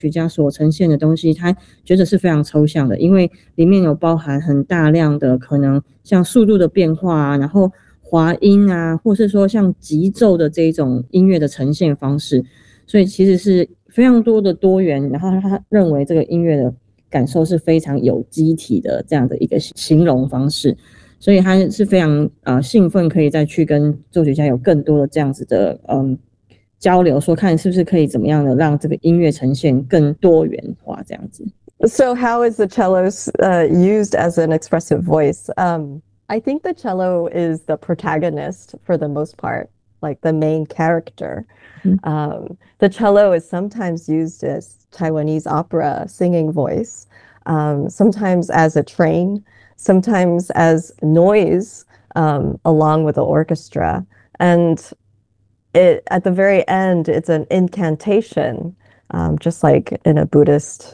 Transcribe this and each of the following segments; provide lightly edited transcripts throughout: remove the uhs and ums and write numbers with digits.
曲家所呈现的东西，他觉得是非常抽象的，因为里面有包含很大量的可能像速度的变化啊，然后滑音啊，或是说像急奏的这种音乐的呈现方式，所以其实是非常多的多元。然后他认为这个音乐的感受是非常有机体的这样的一个形容方式，所以他是非常兴奋，可以再去跟作曲家有更多的这样子的交流，说看是不是可以怎么样的让这个音乐呈现更多元化这样子。 So how is the cello used as an expressive voice? I think the cello is the protagonist for the most part, like the main character. The cello is sometimes used as Taiwanese opera singing voice, sometimes as a train, sometimes as noise along with the orchestra. And at the very end, it's an incantation, just like in a Buddhist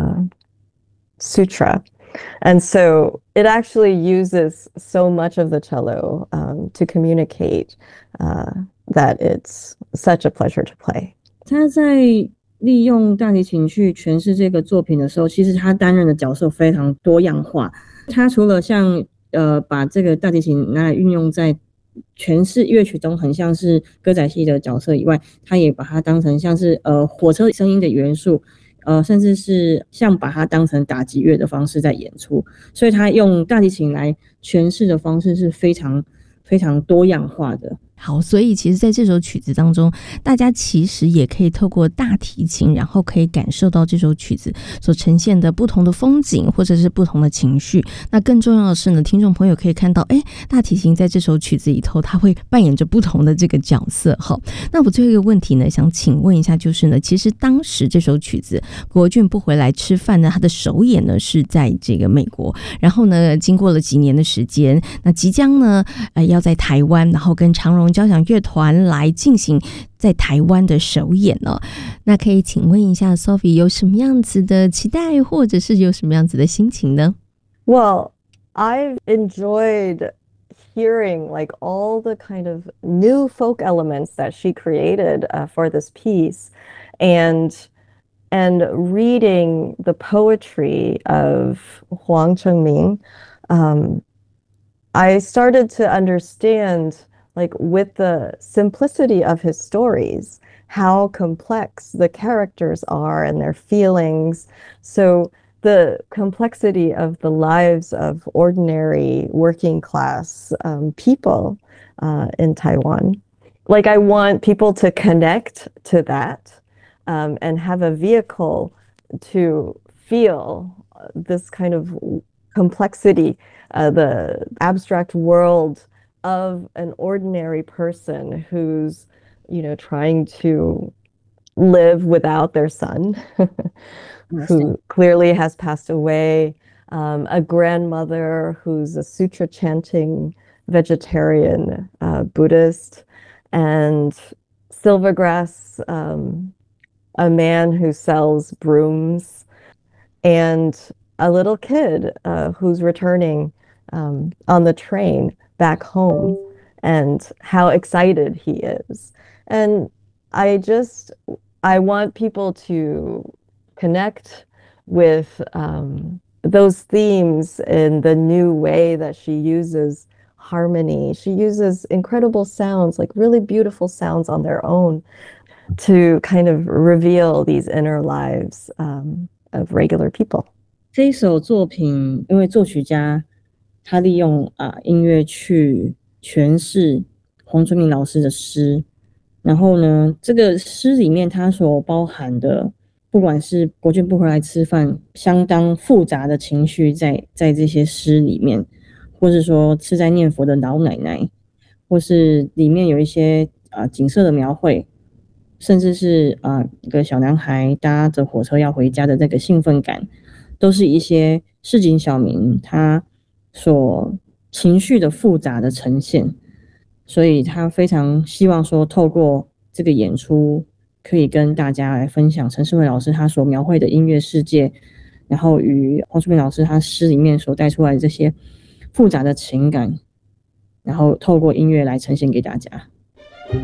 sutra. And so it actually uses so much of the cello to communicate that it's such a pleasure to play. 他在利用大提琴去诠释这个作品的时候，其实他担任的角色非常多样化。他除了像把这个大提琴拿来运用在诠释乐曲中很像是歌仔戏的角色以外，他也把它当成像是火车声音的元素，甚至是像把它当成打击乐的方式在演出。所以他用大提琴来诠释的方式是非常非常多样化的。 好，所以其实在这首曲子当中，大家其实也可以透过大提琴，然后可以感受到这首曲子所呈现的不同的风景或者是不同的情绪。那更重要的是呢，听众朋友可以看到大提琴在这首曲子里头它会扮演着不同的这个角色。好，那我最后一个问题呢，想请问一下，就是呢，其实当时这首曲子国俊不回来吃饭呢，他的首演呢是在这个美国，然后呢经过了几年的时间，那即将呢要在台湾，然后跟长荣交响乐团来进行在台湾的首演哦。那可以请问一下 Sophie 有什么样子的期待，或者是有什么样子的心情呢？ Well, I've enjoyed hearing like all the kind of new folk elements that she created for this piece, and reading the poetry of Huang Chengming. I started to understand, like, with the simplicity of his stories, how complex the characters are and their feelings. So the complexity of the lives of ordinary working class people in Taiwan. Like, I want people to connect to that and have a vehicle to feel this kind of complexity, the abstract world of an ordinary person who's, trying to live without their son, who clearly has passed away, a grandmother who's a sutra chanting vegetarian Buddhist, and Silvergrass, a man who sells brooms, and a little kid who's returning on the train back home, and how excited he is. And I want people to connect with those themes in the new way that she uses harmony. She uses incredible sounds, like really beautiful sounds on their own, to kind of reveal these inner lives of regular people. 这一首作品，因为作曲家他利用音乐去诠释黄春明老师的诗，然后呢，这个诗里面它所包含的，不管是国俊不回来吃饭，相当复杂的情绪在这些诗里面，或是说是在念佛的老奶奶，或是里面有一些景色的描绘，甚至是一个小男孩搭着火车要回家的这个兴奋感，都是一些市井小民他所情绪的复杂的呈现。所以他非常希望说透过这个演出可以跟大家来分享陈世慧老师他所描绘的音乐世界，然后与黄淑平老师他诗里面所带出来的这些复杂的情感，然后透过音乐来呈现给大家。